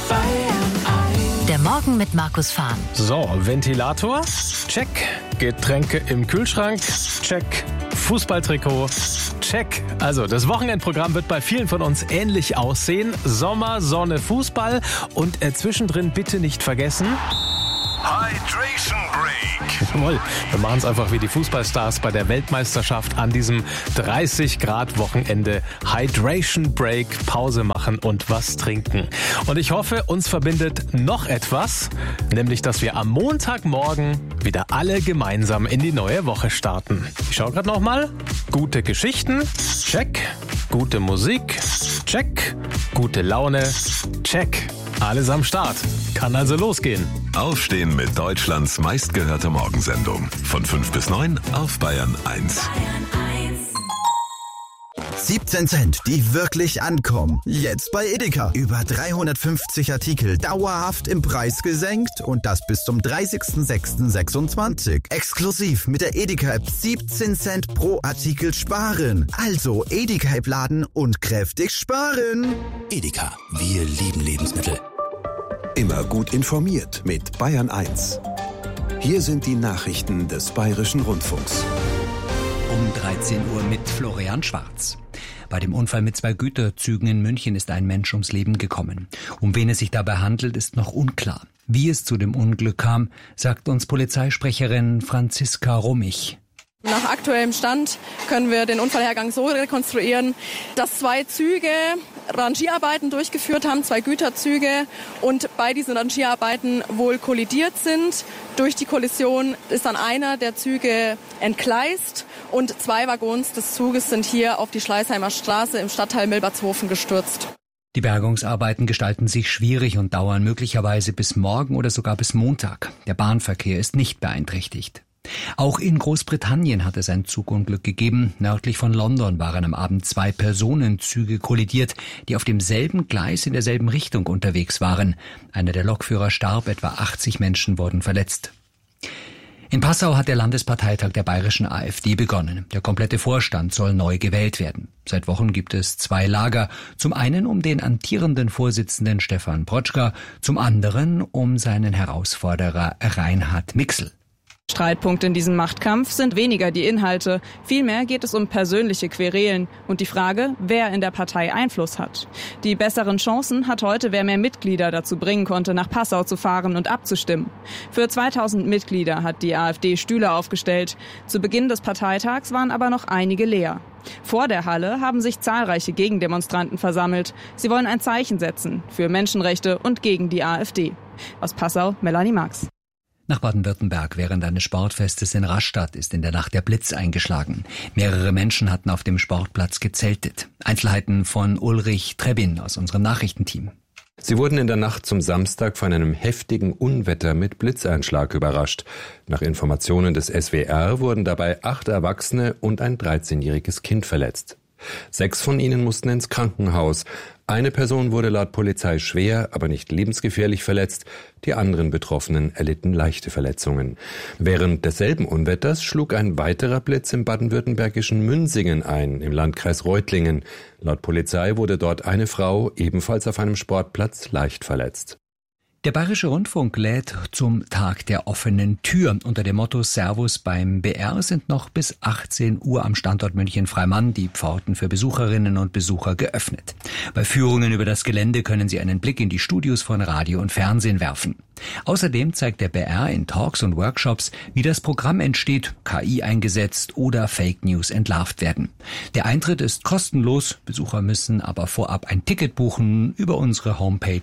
Der Morgen mit Markus Fahn. So, Ventilator, check. Getränke im Kühlschrank, check. Fußballtrikot, check. Also, das Wochenendprogramm wird bei vielen von uns ähnlich aussehen. Sommer, Sonne, Fußball und zwischendrin bitte nicht vergessen... Hydration Break. Jawohl, wir machen es einfach wie die Fußballstars bei der Weltmeisterschaft an diesem 30-Grad-Wochenende. Hydration Break, Pause machen und was trinken. Und ich hoffe, uns verbindet noch etwas, nämlich, dass wir am Montagmorgen wieder alle gemeinsam in die neue Woche starten. Ich schaue gerade nochmal. Gute Geschichten, check. Gute Musik, check. Gute Laune, check. Alles am Start. Kann also losgehen. Aufstehen mit Deutschlands meistgehörter Morgensendung. Von 5 bis 9 auf Bayern 1. 17 Cent, die wirklich ankommen. Jetzt bei Edeka. Über 350 Artikel dauerhaft im Preis gesenkt und das bis zum 30.06.26. Exklusiv mit der Edeka-App 17 Cent pro Artikel sparen. Also Edeka-App laden und kräftig sparen. Edeka, wir lieben Lebensmittel. Immer gut informiert mit Bayern 1. Hier sind die Nachrichten des Bayerischen Rundfunks. Um 13 Uhr mit Florian Schwarz. Bei dem Unfall mit 2 Güterzügen in München ist ein Mensch ums Leben gekommen. Um wen es sich dabei handelt, ist noch unklar. Wie es zu dem Unglück kam, sagt uns Polizeisprecherin Franziska Rummich. Nach aktuellem Stand können wir den Unfallhergang so rekonstruieren, dass 2 Züge Rangierarbeiten durchgeführt haben, 2 Güterzüge, und bei diesen Rangierarbeiten wohl kollidiert sind. Durch die Kollision ist dann einer der Züge entgleist und 2 Waggons des Zuges sind hier auf die Schleißheimer Straße im Stadtteil Milbertshofen gestürzt. Die Bergungsarbeiten gestalten sich schwierig und dauern möglicherweise bis morgen oder sogar bis Montag. Der Bahnverkehr ist nicht beeinträchtigt. Auch in Großbritannien hat es ein Zugunglück gegeben. Nördlich von London waren am Abend 2 Personenzüge kollidiert, die auf demselben Gleis in derselben Richtung unterwegs waren. Einer der Lokführer starb, etwa 80 Menschen wurden verletzt. In Passau hat der Landesparteitag der bayerischen AfD begonnen. Der komplette Vorstand soll neu gewählt werden. Seit Wochen gibt es 2 Lager. Zum einen um den amtierenden Vorsitzenden Stefan Protschka, zum anderen um seinen Herausforderer Reinhard Mixel. Streitpunkt in diesem Machtkampf sind weniger die Inhalte. Vielmehr geht es um persönliche Querelen und die Frage, wer in der Partei Einfluss hat. Die besseren Chancen hat heute, wer mehr Mitglieder dazu bringen konnte, nach Passau zu fahren und abzustimmen. Für 2000 Mitglieder hat die AfD Stühle aufgestellt. Zu Beginn des Parteitags waren aber noch einige leer. Vor der Halle haben sich zahlreiche Gegendemonstranten versammelt. Sie wollen ein Zeichen setzen für Menschenrechte und gegen die AfD. Aus Passau, Melanie Marx. Nach Baden-Württemberg während eines Sportfestes in Rastatt ist in der Nacht der Blitz eingeschlagen. Mehrere Menschen hatten auf dem Sportplatz gezeltet. Einzelheiten von Ulrich Trebin aus unserem Nachrichtenteam. Sie wurden in der Nacht zum Samstag von einem heftigen Unwetter mit Blitzeinschlag überrascht. Nach Informationen des SWR wurden dabei 8 Erwachsene und ein 13-jähriges Kind verletzt. 6 von ihnen mussten ins Krankenhaus. Eine Person wurde laut Polizei schwer, aber nicht lebensgefährlich verletzt. Die anderen Betroffenen erlitten leichte Verletzungen. Während desselben Unwetters schlug ein weiterer Blitz im baden-württembergischen Münsingen ein, im Landkreis Reutlingen. Laut Polizei wurde dort eine Frau ebenfalls auf einem Sportplatz leicht verletzt. Der Bayerische Rundfunk lädt zum Tag der offenen Tür. Unter dem Motto Servus beim BR sind noch bis 18 Uhr am Standort München-Freimann die Pforten für Besucherinnen und Besucher geöffnet. Bei Führungen über das Gelände können Sie einen Blick in die Studios von Radio und Fernsehen werfen. Außerdem zeigt der BR in Talks und Workshops, wie das Programm entsteht, KI eingesetzt oder Fake News entlarvt werden. Der Eintritt ist kostenlos, Besucher müssen aber vorab ein Ticket buchen über unsere Homepage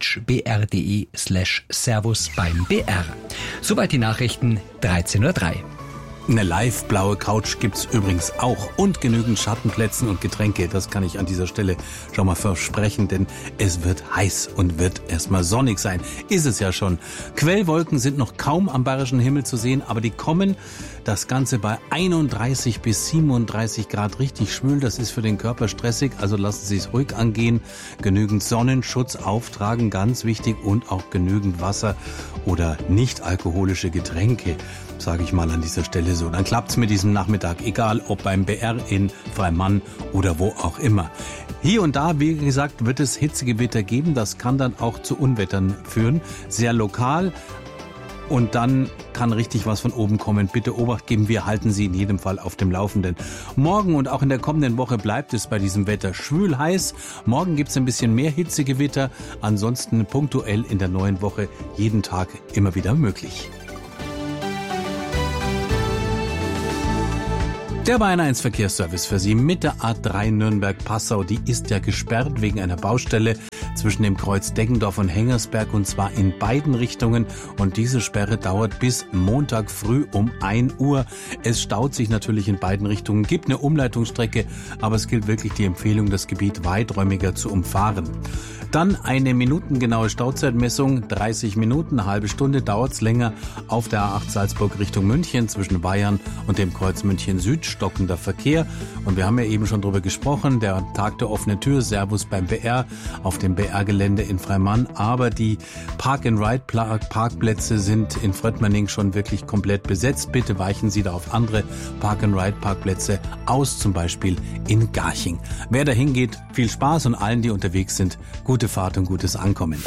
br.de/Servus beim BR. Soweit die Nachrichten, 13:03 Uhr. Eine live-blaue Couch gibt's übrigens auch und genügend Schattenplätzen und Getränke. Das kann ich an dieser Stelle schon mal versprechen, denn es wird heiß und wird erstmal sonnig sein. Ist es ja schon. Quellwolken sind noch kaum am bayerischen Himmel zu sehen, aber die kommen. Das Ganze bei 31 bis 37 Grad richtig schwül. Das ist für den Körper stressig, also lassen Sie es ruhig angehen. Genügend Sonnenschutz auftragen, ganz wichtig, und auch genügend Wasser oder nicht alkoholische Getränke, sage ich mal an dieser Stelle. so. Dann klappt's mit diesem Nachmittag, egal ob beim BR in Freimann oder wo auch immer. Hier und da, wie gesagt, wird es Hitzegewitter geben. Das kann dann auch zu Unwettern führen. Sehr lokal. Und dann kann richtig was von oben kommen. Bitte Obacht geben, wir halten Sie in jedem Fall auf dem Laufenden. Morgen und auch in der kommenden Woche bleibt es bei diesem Wetter schwül heiß. Morgen gibt es ein bisschen mehr Hitzegewitter. Ansonsten punktuell in der neuen Woche jeden Tag immer wieder möglich. Der Bayern 1 Verkehrsservice für Sie mit der A3 Nürnberg-Passau. Die ist ja gesperrt wegen einer Baustelle zwischen dem Kreuz Deggendorf und Hengersberg, und zwar in beiden Richtungen. Und diese Sperre dauert bis Montag früh um 1 Uhr. Es staut sich natürlich in beiden Richtungen, gibt eine Umleitungsstrecke, aber es gilt wirklich die Empfehlung, das Gebiet weiträumiger zu umfahren. Dann eine minutengenaue Stauzeitmessung, 30 Minuten, eine halbe Stunde dauert's länger auf der A8 Salzburg Richtung München zwischen Bayern und dem Kreuz München Süd, stockender Verkehr. Und wir haben ja eben schon drüber gesprochen, der Tag der offenen Tür, Servus beim BR, auf dem BR-Gelände in Freimann. Aber die Park-and-Ride-Parkplätze sind in Fröttmanning schon wirklich komplett besetzt. Bitte weichen Sie da auf andere Park-and-Ride-Parkplätze aus, zum Beispiel in Garching. Wer da hingeht, viel Spaß, und allen, die unterwegs sind, gute Fahrt und gutes Ankommen.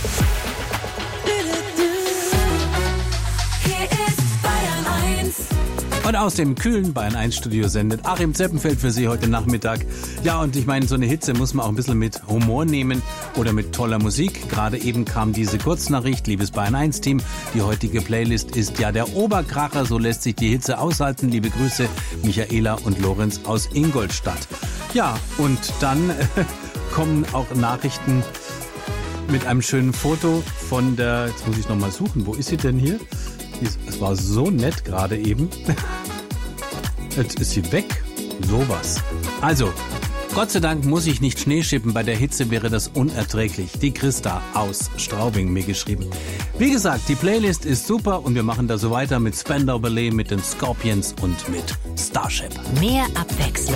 Und aus dem kühlen Bayern 1 Studio sendet Achim Zeppenfeld für Sie heute Nachmittag. Ja, und ich meine, so eine Hitze muss man auch ein bisschen mit Humor nehmen oder mit toller Musik. Gerade eben kam diese Kurznachricht, liebes Bayern 1 Team, die heutige Playlist ist ja der Oberkracher, so lässt sich die Hitze aushalten. Liebe Grüße, Michaela und Lorenz aus Ingolstadt. Ja, und dann kommen auch Nachrichten mit einem schönen Foto von der, jetzt muss ich nochmal suchen, wo ist sie denn hier? Es war so nett gerade eben. Jetzt ist sie weg. Sowas. Also, Gott sei Dank muss ich nicht Schnee schippen. Bei der Hitze wäre das unerträglich. Die Christa aus Straubing mir geschrieben. Wie gesagt, die Playlist ist super und wir machen da so weiter mit Spandau Ballet, mit den Scorpions und mit Starship. Mehr Abwechslung